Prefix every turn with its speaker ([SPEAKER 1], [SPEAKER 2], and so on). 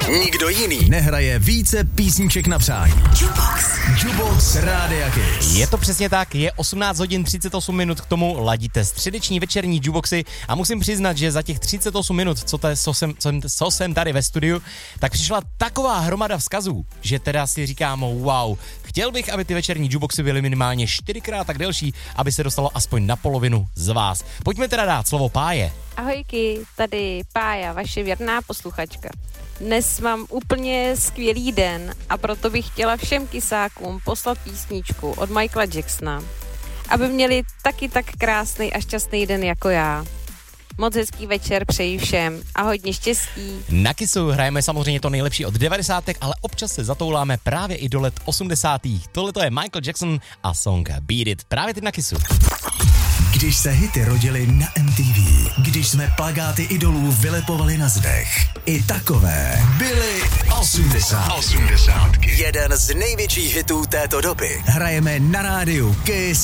[SPEAKER 1] Nikdo jiný nehraje více písniček na přání. Jukebox Rádia Kiss.
[SPEAKER 2] Je to přesně tak, je 18 hodin 38 minut, k tomu ladíte středeční večerní jukeboxy a musím přiznat, že za těch 38 minut, co jsem tady ve studiu, tak přišla taková hromada vzkazů, že teda si říkám, wow, chtěl bych, aby ty večerní jukeboxy byly minimálně 4krát tak delší, aby se dostalo aspoň na polovinu z vás. Pojďme teda dát slovo Páje.
[SPEAKER 3] Ahojky, tady Pája, vaše věrná posluchačka. Dnes mám úplně skvělý den a proto bych chtěla všem kysákům poslat písničku od Michaela Jacksona, aby měli taky tak krásný a šťastný den jako já. Moc hezký večer přeji všem a hodně štěstí.
[SPEAKER 2] Na Kissu hrajeme samozřejmě to nejlepší od 90, ale občas se zatouláme právě i do let 80. Tohle to je Michael Jackson a song Beat It právě teď na Kissu.
[SPEAKER 1] Když se hity rodily na MTV, když jsme plakáty idolů vylepovali na zdech, i takové byly 80. Jeden z největších hitů této doby hrajeme na rádiu Kiss